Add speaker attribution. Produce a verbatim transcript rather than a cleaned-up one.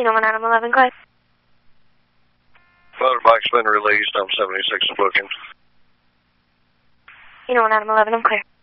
Speaker 1: You know, one Adam eleven, clear.
Speaker 2: Motorbike's been released. I'm seventy-six booking.
Speaker 1: You know, one Adam eleven, I'm clear.